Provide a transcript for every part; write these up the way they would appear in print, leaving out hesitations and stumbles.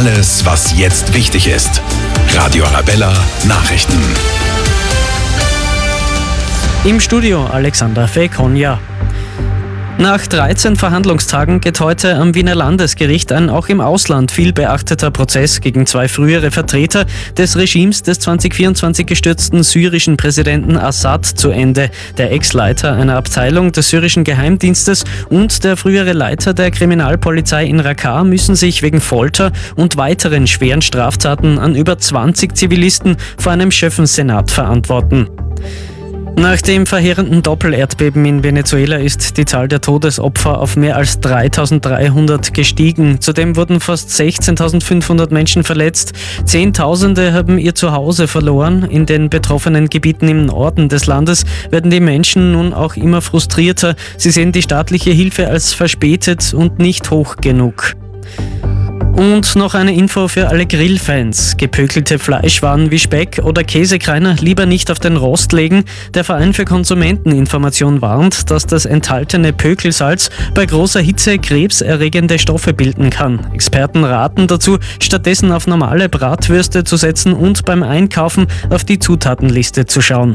Alles, was jetzt wichtig ist. Radio Arabella Nachrichten. Im Studio Alexander Fekonja. Nach 13 Verhandlungstagen geht heute am Wiener Landesgericht ein auch im Ausland viel beachteter Prozess gegen 2 frühere Vertreter des Regimes des 2024 gestürzten syrischen Präsidenten Assad zu Ende. Der Ex-Leiter einer Abteilung des syrischen Geheimdienstes und der frühere Leiter der Kriminalpolizei in Raqqa müssen sich wegen Folter und weiteren schweren Straftaten an über 20 Zivilisten vor einem Schöffensenat verantworten. Nach dem verheerenden Doppelerdbeben in Venezuela ist die Zahl der Todesopfer auf mehr als 3.300 gestiegen. Zudem wurden fast 16.500 Menschen verletzt. Zehntausende haben ihr Zuhause verloren. In den betroffenen Gebieten im Norden des Landes werden die Menschen nun auch immer frustrierter. Sie sehen die staatliche Hilfe als verspätet und nicht hoch genug. Und noch eine Info für alle Grillfans. Gepökelte Fleischwaren wie Speck oder Käsekreiner lieber nicht auf den Rost legen. Der Verein für Konsumenteninformation warnt, dass das enthaltene Pökelsalz bei großer Hitze krebserregende Stoffe bilden kann. Experten raten dazu, stattdessen auf normale Bratwürste zu setzen und beim Einkaufen auf die Zutatenliste zu schauen.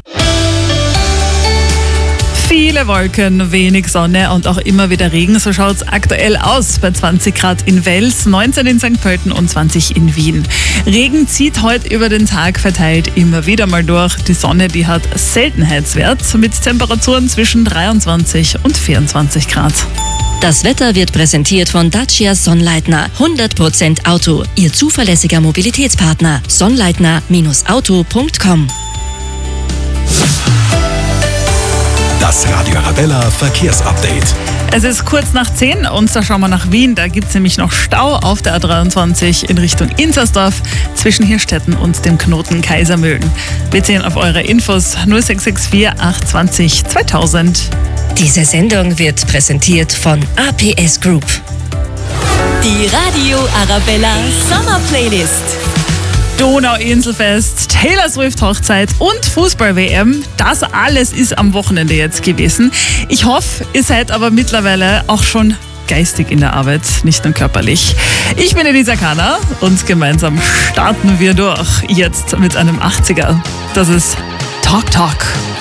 Viele Wolken, wenig Sonne und auch immer wieder Regen. So schaut es aktuell aus bei 20 Grad in Wels, 19 in St. Pölten und 20 in Wien. Regen zieht heute über den Tag verteilt immer wieder mal durch. Die Sonne, die hat Seltenheitswert mit Temperaturen zwischen 23 und 24 Grad. Das Wetter wird präsentiert von Dacia Sonnleitner. 100% Auto. Ihr zuverlässiger Mobilitätspartner. Sonnleitner-auto.com. Das Radio Arabella Verkehrsupdate. Es ist kurz nach 10 und da schauen wir nach Wien. Da gibt es nämlich noch Stau auf der A23 in Richtung Inzersdorf zwischen Hirstetten und dem Knoten Kaisermühlen. Wir zählen auf eure Infos 0664 820 2000. Diese Sendung wird präsentiert von APS Group. Die Radio Arabella Sommer Playlist. Donauinselfest, Taylor Swift Hochzeit und Fußball-WM. Das alles ist am Wochenende jetzt gewesen. Ich hoffe, ihr seid aber mittlerweile auch schon geistig in der Arbeit, nicht nur körperlich. Ich bin Elisa Kahner und gemeinsam starten wir durch. Jetzt mit einem 80er. Das ist Talk Talk.